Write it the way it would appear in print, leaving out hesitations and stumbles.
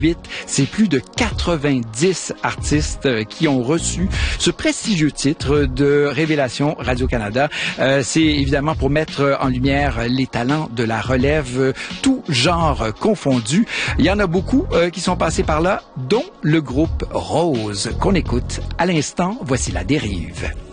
C'est plus de 90 artistes qui ont reçu ce prestigieux titre de Révélation Radio-Canada. C'est évidemment pour mettre en lumière les talents de la relève, tout genre confondu. Il y en a beaucoup qui sont passés par là, dont le groupe Rose, qu'on écoute à l'instant. Voici La Dérive.